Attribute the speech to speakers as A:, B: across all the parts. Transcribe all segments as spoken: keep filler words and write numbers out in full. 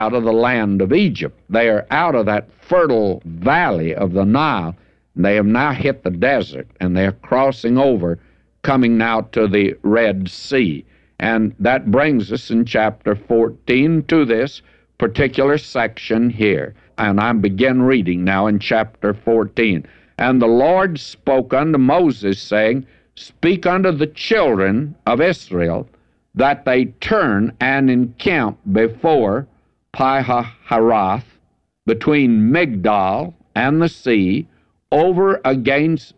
A: out of the land of Egypt. They are out of that fertile valley of the Nile. They have now hit the desert, and they're crossing over, coming now to the Red Sea. And that brings us in chapter fourteen to this particular section here. And I begin reading now in chapter fourteen. And the Lord spoke unto Moses, saying, Speak unto the children of Israel, that they turn and encamp before Pi-hahiroth, between Migdal and the sea, over against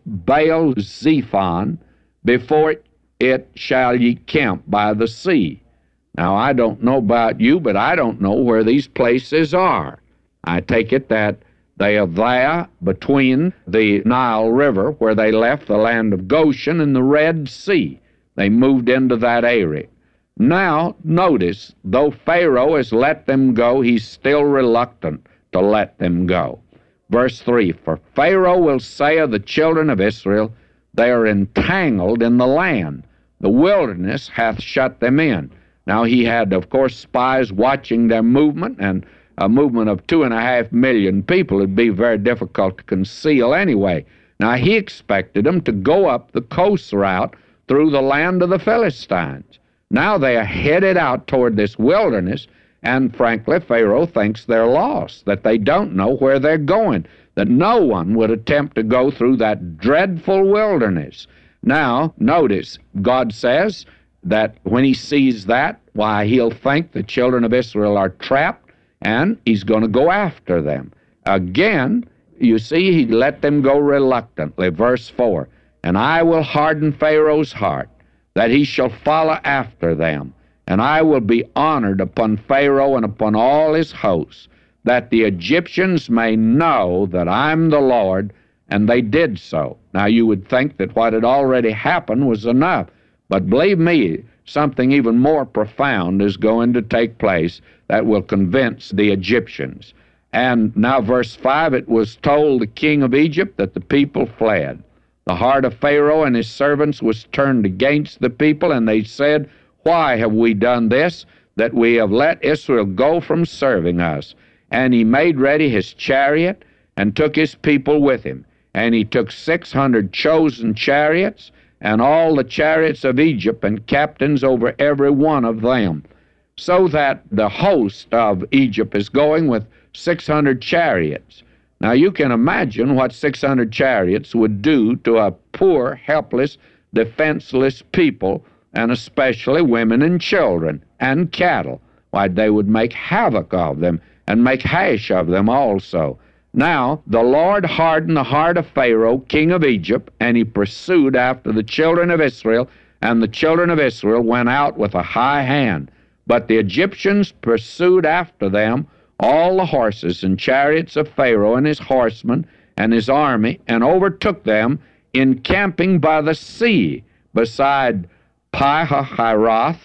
A: Baal-zephon, before it shall ye camp by the sea. Now, I don't know about you, but I don't know where these places are. I take it that they are there between the Nile River, where they left the land of Goshen, and the Red Sea. They moved into that area. Now, notice, though Pharaoh has let them go, he's still reluctant to let them go. Verse three, For Pharaoh will say of the children of Israel, They are entangled in the land. The wilderness hath shut them in. Now, he had, of course, spies watching their movement, and a movement of two and a half million people would be very difficult to conceal anyway. Now, he expected them to go up the coast route through the land of the Philistines. Now they are headed out toward this wilderness, and frankly, Pharaoh thinks they're lost, that they don't know where they're going, that no one would attempt to go through that dreadful wilderness. Now, notice, God says that when he sees that, why, he'll think the children of Israel are trapped, and he's going to go after them. Again, you see, he let them go reluctantly. Verse four, And I will harden Pharaoh's heart, that he shall follow after them. And I will be honored upon Pharaoh and upon all his hosts, that the Egyptians may know that I'm the Lord. And they did so. Now, you would think that what had already happened was enough. But believe me, something even more profound is going to take place that will convince the Egyptians. And now, verse five, it was told the king of Egypt that the people fled. The heart of Pharaoh and his servants was turned against the people, and they said, Why have we done this, that we have let Israel go from serving us? And he made ready his chariot, and took his people with him. And he took six hundred chosen chariots, and all the chariots of Egypt, and captains over every one of them, so that the host of Egypt is going with six hundred chariots. Now, you can imagine what six hundred chariots would do to a poor, helpless, defenseless people, and especially women and children and cattle. Why, they would make havoc of them and make hash of them also. Now, the Lord hardened the heart of Pharaoh, king of Egypt, and he pursued after the children of Israel, and the children of Israel went out with a high hand. But the Egyptians pursued after them all the horses and chariots of Pharaoh and his horsemen and his army, and overtook them, encamping by the sea beside Pi-hahiroth,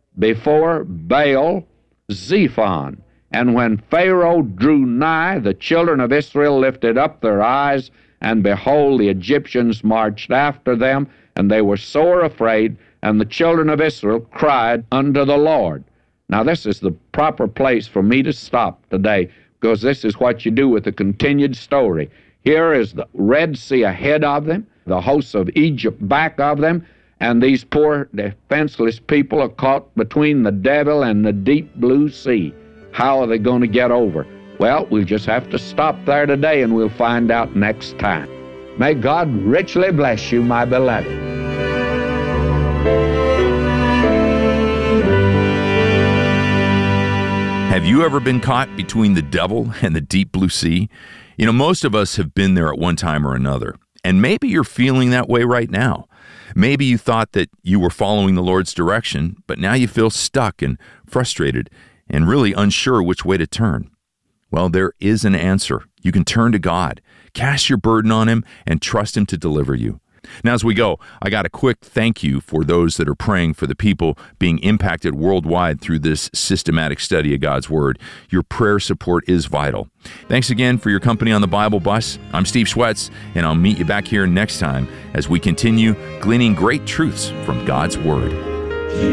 A: before Baal-zephon. And when Pharaoh drew nigh, the children of Israel lifted up their eyes, and behold, the Egyptians marched after them, and they were sore afraid, and the children of Israel cried unto the Lord. Now, this is the proper place for me to stop today, because this is what you do with the continued story. Here is the Red Sea ahead of them, the hosts of Egypt back of them, and these poor defenseless people are caught between the devil and the deep blue sea. How are they going to get over? Well, we'll just have to stop there today, and we'll find out next time. May God richly bless you, my beloved.
B: Have you ever been caught between the devil and the deep blue sea? You know, most of us have been there at one time or another, and maybe you're feeling that way right now. Maybe you thought that you were following the Lord's direction, but now you feel stuck and frustrated and really unsure which way to turn. Well, there is an answer. You can turn to God, cast your burden on Him, and trust Him to deliver you. Now, as we go, I got a quick thank you for those that are praying for the people being impacted worldwide through this systematic study of God's Word. Your prayer support is vital. Thanks again for your company on the Bible Bus. I'm Steve Schwetz, and I'll meet you back here next time as we continue gleaning great truths from God's Word.